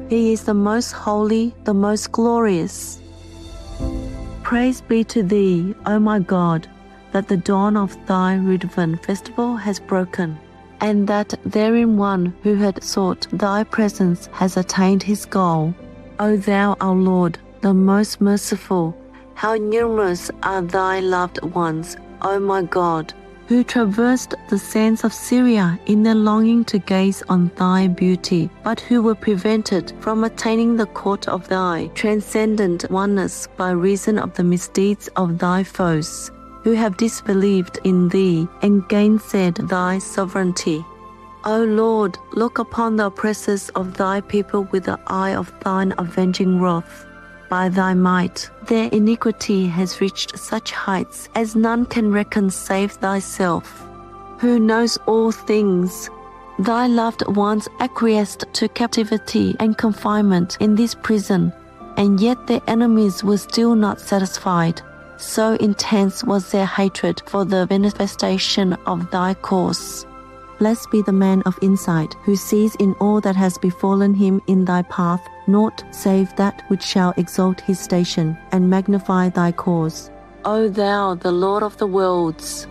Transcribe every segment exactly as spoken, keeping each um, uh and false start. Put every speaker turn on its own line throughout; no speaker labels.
He is the most holy, the most glorious. Praise be to thee, O my God, that the dawn of thy Rudvan festival has broken, and that therein one who had sought thy presence has attained his goal. O thou, our Lord, the most merciful, how numerous are thy loved ones, O my God, who traversed the sands of Syria in their longing to gaze on thy beauty, but who were prevented from attaining the court of thy transcendent oneness by reason of the misdeeds of thy foes, who have disbelieved in thee and gainsaid thy sovereignty. O Lord, look upon the oppressors of thy people with the eye of thine avenging wrath. By thy might, their iniquity has reached such heights as none can reckon save thyself, who knows all things. Thy loved ones acquiesced to captivity and confinement in this prison, and yet their enemies were still not satisfied. So intense was their hatred for the manifestation of thy cause. Blessed be the man of insight, who sees in all that has befallen him in thy path naught save that which shall exalt his station and magnify thy cause. O thou, the Lord of the worlds!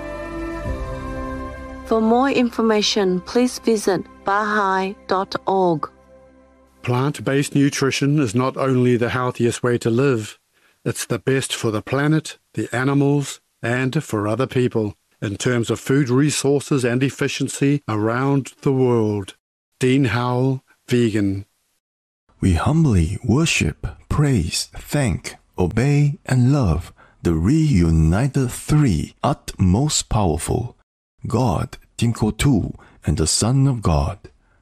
For more information, please visit baha'i dot org.
Plant-based nutrition is not only the healthiest way to live, it's the best for the planet, the animals, and for other people, in terms of food resources and efficiency around the world. Dean Howell, vegan.
We humbly worship, praise, thank, obey, and love the reunited three utmost powerful, God, Timko-Tu, and the Son of God.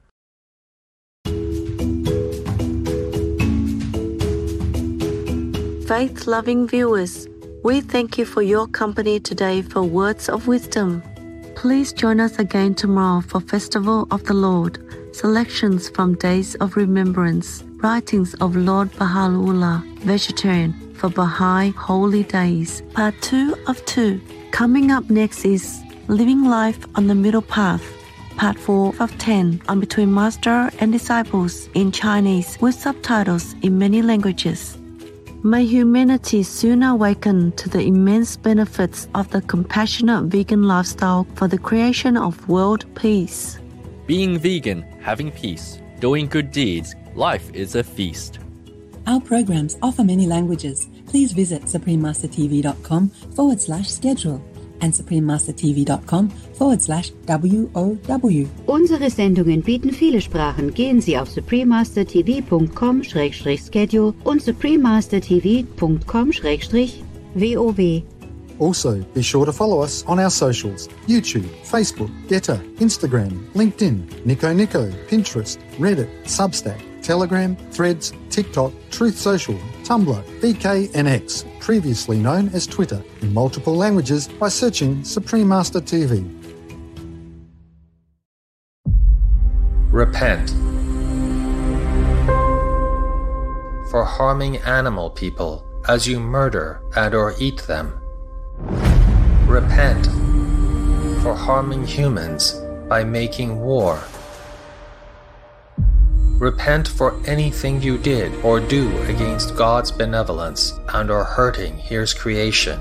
Faith-loving viewers, we thank you for your company today for Words of Wisdom. Please join us again tomorrow for Festival of the Lord, selections from Days of Remembrance, writings of Lord Baha'u'llah, vegetarian, for Baha'i Holy Days, part two of two. Coming up next is Living Life on the Middle Path, part four of ten, on Between Master and Disciples in Chinese with subtitles in many languages. May humanity soon awaken to the immense benefits of the compassionate vegan lifestyle for the creation of world peace.
Being vegan, having peace, doing good deeds, life is a feast.
Our programs offer many languages. Please visit suprememastertv.com forward slash schedule and suprememastertv.com forward slash WOW.
Unsere Sendungen bieten viele Sprachen. Gehen Sie auf suprememastertv.com slash schedule und suprememastertv.com slash WOW.
Also, be sure to follow us on our socials: YouTube, Facebook, Getter, Instagram, LinkedIn, Nico Nico, Pinterest, Reddit, Substack, Telegram, Threads, TikTok, Truth Social, Tumblr, V K, and X, previously known as Twitter, in multiple languages by searching Supreme Master T V.
Repent for harming animal people as you murder and or eat them. Repent for harming humans by making war. Repent for anything you did or do against God's benevolence and or hurting His creation.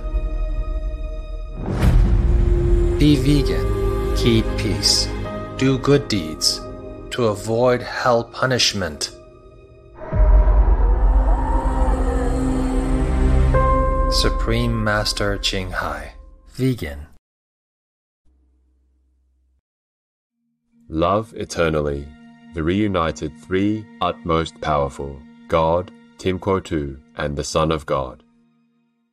Be vegan, keep peace, do good deeds to avoid hell punishment. Supreme Master Ching Hai, vegan.
Love eternally. The reunited three utmost powerful, God, Timko-Tu, and the Son of God.